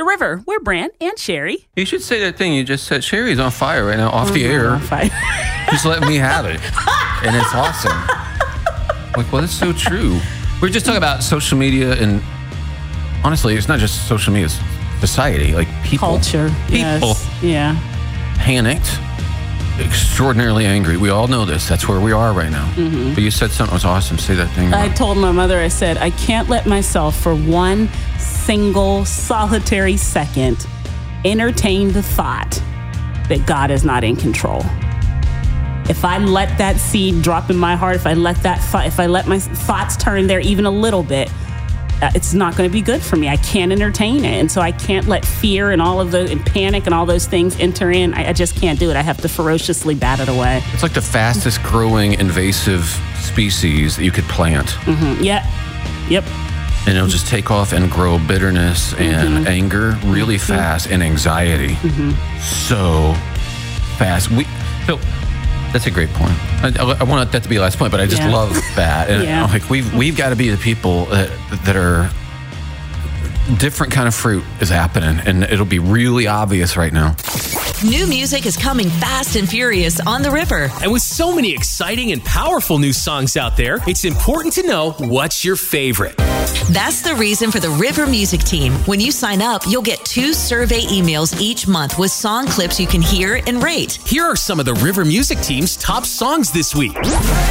River. We're Brant and Sherry. You should say that thing you just said. Sherry's on fire right now, off the air. On fire. Just let me have it. And it's awesome. Like, well, that's so true. We're just talking about social media, and honestly, it's not just social media, it's society. Like, people. Culture. People. Yes. Yeah. Panicked. Extraordinarily angry. We all know this. That's where we are right now. Mm-hmm. But you said something was awesome. Say that thing. I told my mother, I said, I can't let myself for one single solitary second entertain the thought that God is not in control. If I let that seed drop in my heart, if I let my thoughts turn there even a little bit, it's not going to be good for me. I can't entertain it. And so I can't let fear and all of those, and panic and all those things enter in. I just can't do it. I have to ferociously bat it away. It's like the fastest growing invasive species that you could plant. Mm-hmm. Yep. And it'll just take off and grow bitterness and anger really fast, and anxiety so fast. So that's a great point. I want that to be the last point, but I just love that. And like we've got to be the people that are different kind of fruit is happening, and it'll be really obvious right now. New music is coming fast and furious on the River. And with so many exciting and powerful new songs out there, it's important to know what's your favorite. That's the reason for the River Music Team. When you sign up, you'll get 2 survey emails each month with song clips you can hear and rate. Here are some of the River Music Team's top songs this week.